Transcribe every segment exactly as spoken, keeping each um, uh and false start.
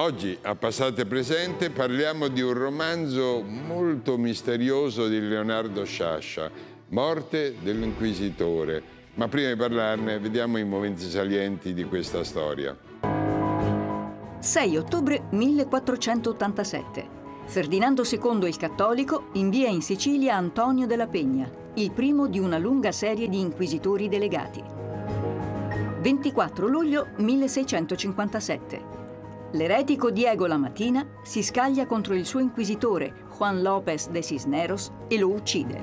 Oggi, a Passate Presente, parliamo di un romanzo molto misterioso di Leonardo Sciascia, Morte dell'Inquisitore. Ma prima di parlarne, vediamo i momenti salienti di questa storia. sei ottobre millequattrocentottantasette. Ferdinando secondo il Cattolico invia in Sicilia Antonio della Pegna, il primo di una lunga serie di inquisitori delegati. ventiquattro luglio milleseicentocinquantasette. L'eretico Diego Lamattina si scaglia contro il suo inquisitore, Juan López de Cisneros, e lo uccide.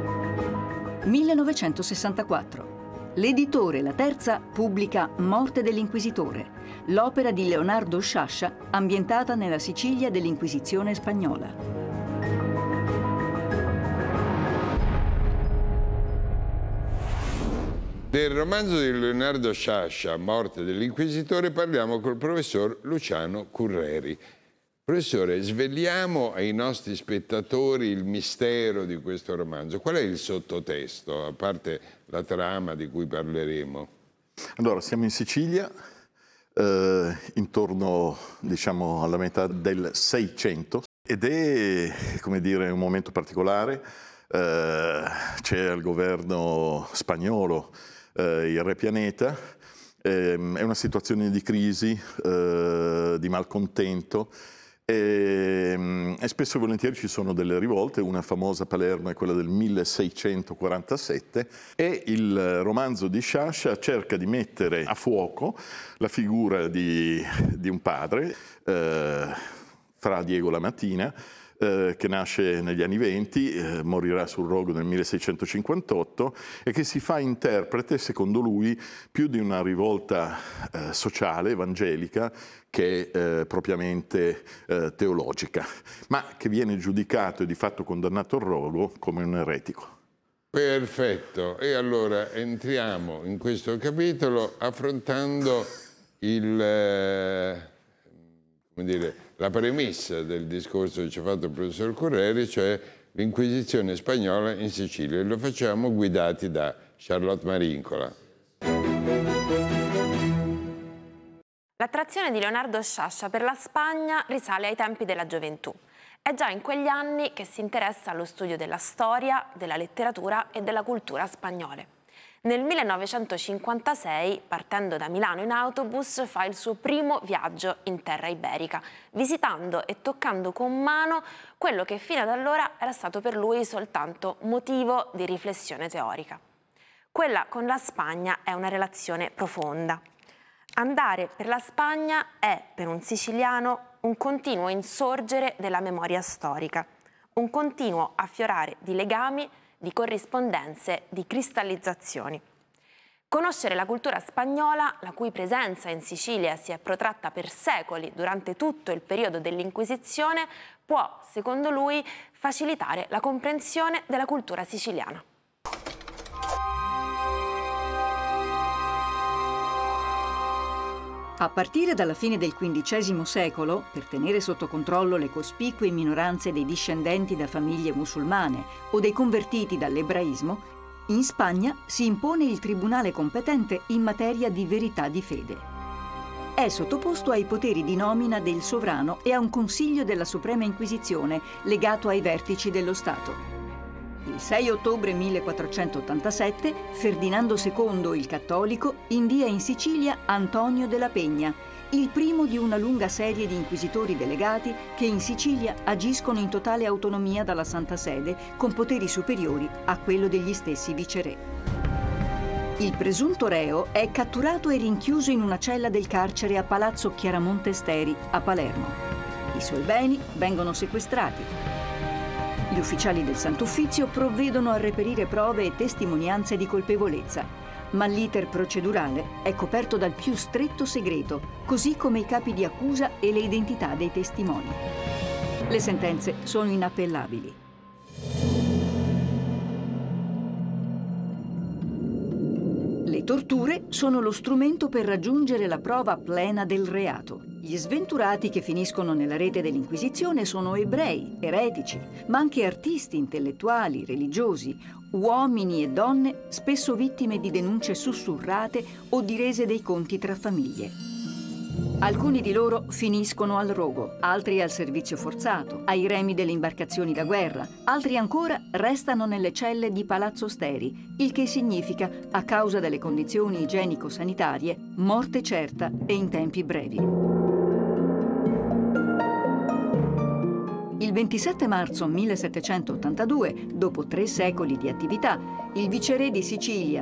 millenovecentosessantaquattro. L'editore La Terza pubblica Morte dell'Inquisitore, l'opera di Leonardo Sciascia ambientata nella Sicilia dell'Inquisizione spagnola. Del romanzo di Leonardo Sciascia, Morte dell'Inquisitore, parliamo col professor Luciano Curreri. Professore, sveliamo ai nostri spettatori il mistero di questo romanzo. Qual è il sottotesto, a parte la trama di cui parleremo? Allora, siamo in Sicilia, eh, intorno, diciamo, alla metà del Seicento, ed è, come dire, un momento particolare. Eh, c'è il governo spagnolo, eh, il Re Pianeta, eh, è una situazione di crisi, eh, di malcontento, e, e spesso e volentieri ci sono delle rivolte. Una famosa a Palermo è quella del milleseicentoquarantasette, e il romanzo di Sciascia cerca di mettere a fuoco la figura di, di un padre, eh, Fra Diego Lamattina, Eh, che nasce negli anni venti, eh, morirà sul rogo nel milleseicentocinquantotto, e che si fa interprete, secondo lui, più di una rivolta eh, sociale, evangelica, che eh, propriamente eh, teologica, ma che viene giudicato e di fatto condannato al rogo come un eretico. Perfetto, e allora entriamo in questo capitolo affrontando il, eh, come dire, la premessa del discorso che ci ha fatto il professor Curreri, cioè l'Inquisizione spagnola in Sicilia, e lo facciamo guidati da Charlotte Marincola. L'attrazione di Leonardo Sciascia per la Spagna risale ai tempi della gioventù. È già in quegli anni che si interessa allo studio della storia, della letteratura e della cultura spagnole. Nel millenovecentocinquantasei, partendo da Milano in autobus, fa il suo primo viaggio in terra iberica, visitando e toccando con mano quello che fino ad allora era stato per lui soltanto motivo di riflessione teorica. Quella con la Spagna è una relazione profonda. Andare per la Spagna è, per un siciliano, un continuo insorgere della memoria storica, un continuo affiorare di legami, di corrispondenze, di cristallizzazioni. Conoscere la cultura spagnola, la cui presenza in Sicilia si è protratta per secoli durante tutto il periodo dell'Inquisizione, può, secondo lui, facilitare la comprensione della cultura siciliana. A partire dalla fine del quindicesimo secolo, per tenere sotto controllo le cospicue minoranze dei discendenti da famiglie musulmane o dei convertiti dall'ebraismo, in Spagna si impone il tribunale competente in materia di verità di fede. È sottoposto ai poteri di nomina del sovrano e a un consiglio della Suprema Inquisizione legato ai vertici dello Stato. Il sei ottobre millequattrocentottantasette, Ferdinando secondo il Cattolico invia in Sicilia Antonio della Pegna, il primo di una lunga serie di inquisitori delegati che in Sicilia agiscono in totale autonomia dalla Santa Sede, con poteri superiori a quello degli stessi viceré. Il presunto reo è catturato e rinchiuso in una cella del carcere a Palazzo Chiaramonte Steri, a Palermo. I suoi beni vengono sequestrati. Gli ufficiali del Sant'Uffizio provvedono a reperire prove e testimonianze di colpevolezza, ma l'iter procedurale è coperto dal più stretto segreto, così come i capi di accusa e le identità dei testimoni. Le sentenze sono inappellabili. Le torture sono lo strumento per raggiungere la prova plena del reato. Gli sventurati che finiscono nella rete dell'Inquisizione sono ebrei, eretici, ma anche artisti, intellettuali, religiosi, uomini e donne spesso vittime di denunce sussurrate o di rese dei conti tra famiglie. Alcuni di loro finiscono al rogo, altri al servizio forzato, ai remi delle imbarcazioni da guerra, altri ancora restano nelle celle di Palazzo Steri, il che significa, a causa delle condizioni igienico-sanitarie, morte certa e in tempi brevi. Il ventisette marzo millesettecentottantadue, dopo tre secoli di attività, il viceré di Sicilia